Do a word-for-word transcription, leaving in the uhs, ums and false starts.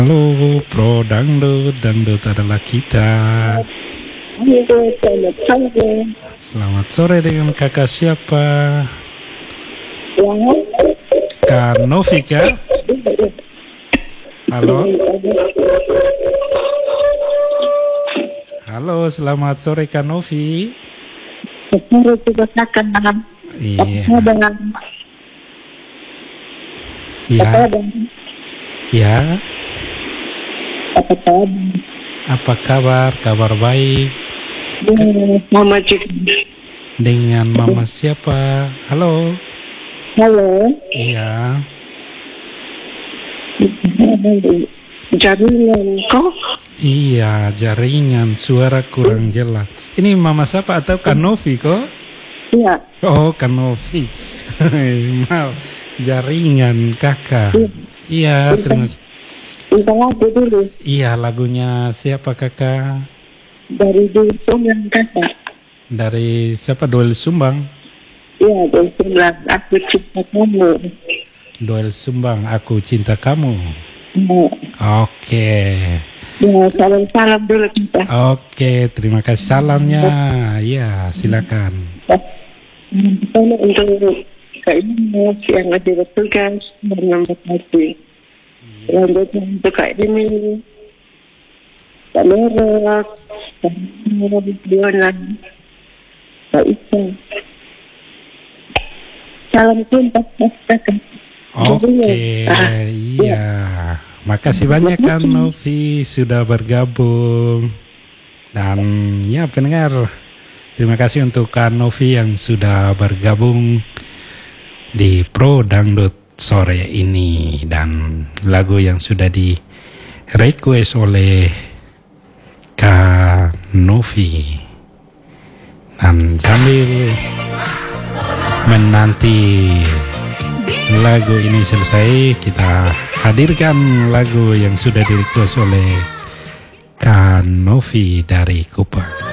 Halo, Pro Dangdut, Dangdut adalah kita. Halo, selamat sore. Selamat sore dengan kakak siapa? Ya. Kak Novi kah? Halo? Halo, selamat sore Kak Novi. Sore juga akan malam. Iya. Dengan Ya. Ya. apa kabar? Apa kabar? Kabar baik. Dengan Mama Cik. Dengan mama siapa? Halo. Halo. Iya. Jaringan kok? Iya, jaringan suara kurang jelas. Ini mama siapa atau Kak Novi kok? Iya. Oh, Kak Novi. Maaf, jaringan kakak. Iya, terima kasih. Minta lagu dulu. Iya, lagunya siapa kakak? Dari Dul Sumbang kakak. Dari siapa? Doel Sumbang. Iya, Dul Sumbang. Aku cinta kamu. Doel Sumbang, aku cinta kamu. Iya. Oke. Ya, salam-salam dulu kita. Oke, terima kasih salamnya. Iya, silakan. Kalau untuk Kak Ines yang ada bertugas menambah hati. Selanjutnya untuk Kak ini, Kak Merah, Kak Merah, Diona, Kak Isa. Salam cinta, kakak. Oke, iya. Makasih banyak Kak Novi sudah bergabung. Dan ya pendengar, terima kasih untuk Kak Novi yang sudah bergabung di Pro Dangdut sore ini. Dan lagu yang sudah di request oleh Kak Novi. Dan sambil menanti lagu ini selesai, kita hadirkan lagu yang sudah di request oleh Kak Novi dari Kupang.